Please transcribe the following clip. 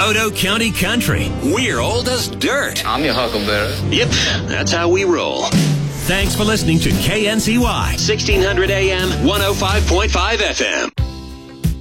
Odo County Country. We're old as dirt. I'm your huckleberry. Yep, that's how we roll. Thanks for listening to KNCY, 1600 AM, 105.5 FM.